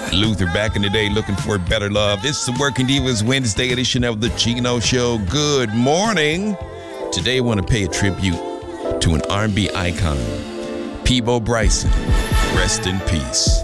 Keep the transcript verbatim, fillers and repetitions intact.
Luther back in the day looking for better love. It's the Working Divas Wednesday edition of the Chino Show. Good morning. Today I want to pay a tribute to an R and B icon, Peabo Bryson. Rest in peace.